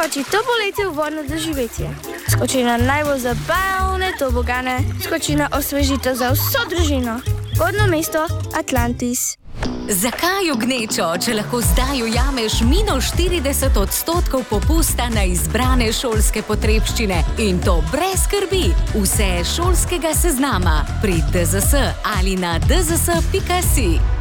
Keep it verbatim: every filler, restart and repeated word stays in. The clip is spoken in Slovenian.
skoči to poletje v vodno doživetje. Skoči na najbolj zabavne tobogane, skoči na osvežitev za vso družino. Vodno mesto Atlantis. Zakaj v gnečo, če lahko zdaj ujameš minus štirideset odstotkov popusta na izbrane šolske potrebščine in to brez skrbi? Vse šolskega seznama pri D Z S ali na d z s pika si.